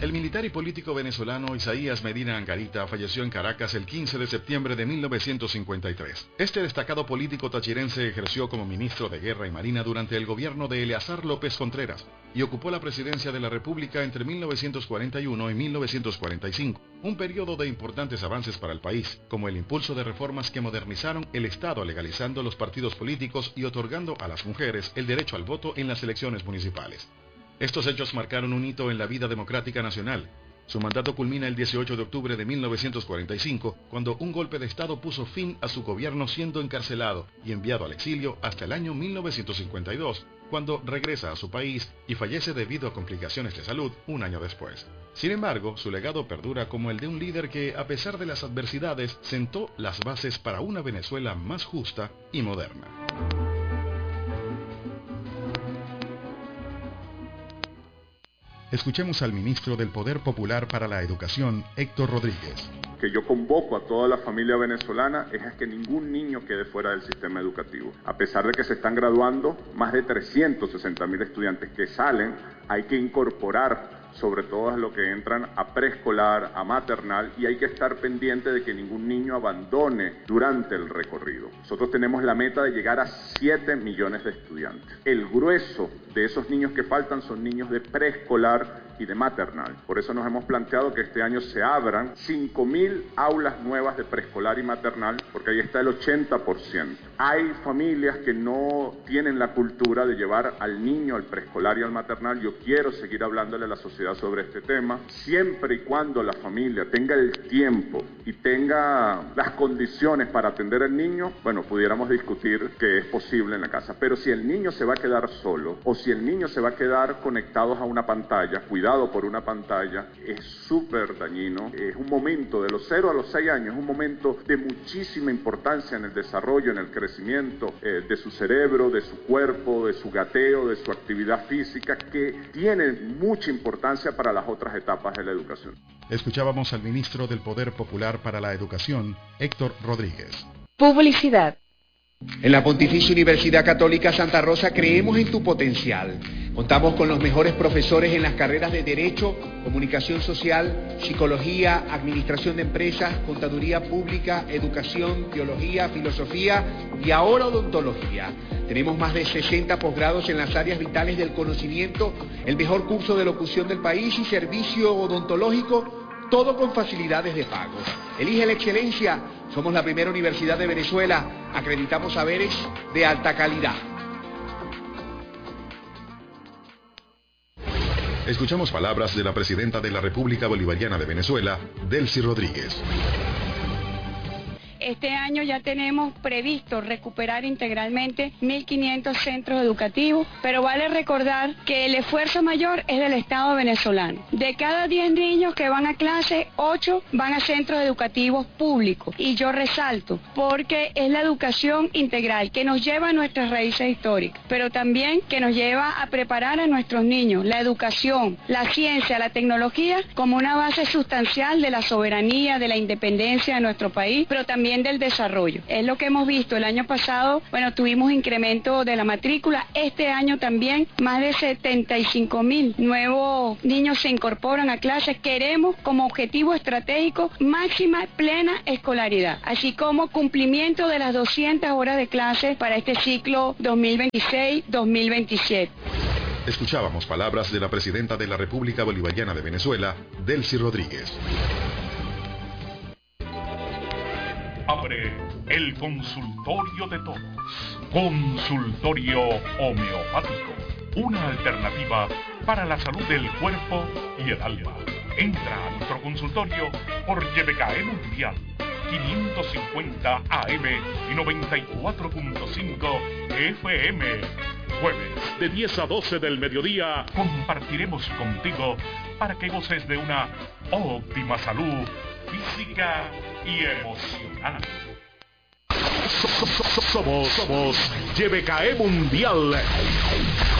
El militar y político venezolano Isaías Medina Angarita falleció en Caracas el 15 de septiembre de 1953. Este destacado político tachirense ejerció como ministro de Guerra y Marina durante el gobierno de Eleazar López Contreras y ocupó la presidencia de la República entre 1941 y 1945, un periodo de importantes avances para el país, como el impulso de reformas que modernizaron el Estado legalizando los partidos políticos y otorgando a las mujeres el derecho al voto en las elecciones municipales. Estos hechos marcaron un hito en la vida democrática nacional. Su mandato culmina el 18 de octubre de 1945, cuando un golpe de Estado puso fin a su gobierno, siendo encarcelado y enviado al exilio hasta el año 1952, cuando regresa a su país y fallece debido a complicaciones de salud un año después. Sin embargo, su legado perdura como el de un líder que, a pesar de las adversidades, sentó las bases para una Venezuela más justa y moderna. Escuchemos al ministro del Poder Popular para la Educación, Héctor Rodríguez. Que yo convoco a toda la familia venezolana es a que ningún niño quede fuera del sistema educativo. A pesar de que se están graduando más de 360.000 estudiantes que salen, hay que incorporar sobre todo a los que entran a preescolar, a maternal, y hay que estar pendiente de que ningún niño abandone durante el recorrido. Nosotros tenemos la meta de llegar a 7 millones de estudiantes. El grueso de esos niños que faltan son niños de preescolar y de maternal. Por eso nos hemos planteado que este año se abran 5.000 aulas nuevas de preescolar y maternal, porque ahí está el 80%. Hay familias que no tienen la cultura de llevar al niño al preescolar y al maternal. Yo quiero seguir hablándole a la sociedad sobre este tema, siempre y cuando la familia tenga el tiempo y tenga las condiciones para atender al niño, bueno, pudiéramos discutir que es posible en la casa. Pero si el niño se va a quedar solo, o si el niño se va a quedar conectado a una pantalla, cuidado por una pantalla, es súper dañino. Es un momento de los 0 a los 6 años, es un momento de muchísima importancia en el desarrollo, en el crecimiento de su cerebro, de su cuerpo, de su gateo, de su actividad física, que tiene mucha importancia para las otras etapas de la educación. Escuchábamos al ministro del Poder Popular para la Educación, Héctor Rodríguez. Publicidad. En la Pontificia Universidad Católica Santa Rosa creemos en tu potencial. Contamos con los mejores profesores en las carreras de Derecho, Comunicación Social, Psicología, Administración de Empresas, Contaduría Pública, Educación, Teología, Filosofía y ahora Odontología. Tenemos más de 60 posgrados en las áreas vitales del conocimiento, el mejor curso de locución del país y servicio odontológico, todo con facilidades de pago. Elige la excelencia. Somos la primera universidad de Venezuela. Acreditamos saberes de alta calidad. Escuchamos palabras de la presidenta de la República Bolivariana de Venezuela, Delcy Rodríguez. Este año ya tenemos previsto recuperar integralmente 1.500 centros educativos, pero vale recordar que el esfuerzo mayor es del Estado venezolano. De cada 10 niños que van a clase, 8 van a centros educativos públicos. Y yo resalto, porque es la educación integral que nos lleva a nuestras raíces históricas, pero también que nos lleva a preparar a nuestros niños la educación, la ciencia, la tecnología como una base sustancial de la soberanía, de la independencia de nuestro país, pero también del desarrollo. Es lo que hemos visto. El año pasado, tuvimos incremento de la matrícula. Este año también, más de 75.000 nuevos niños se incorporan a clases. Queremos como objetivo estratégico máxima plena escolaridad, así como cumplimiento de las 200 horas de clases para este ciclo 2026-2027. Escuchábamos palabras de la presidenta de la República Bolivariana de Venezuela, Delcy Rodríguez. Abre el consultorio de todos. Consultorio homeopático. Una alternativa para la salud del cuerpo y el alma. Entra a nuestro consultorio por YBKE Mundial 550 AM y 94.5 FM. Jueves de 10 a 12 del mediodía compartiremos contigo para que goces de una óptima salud física y emocional. Somos YBKE Mundial.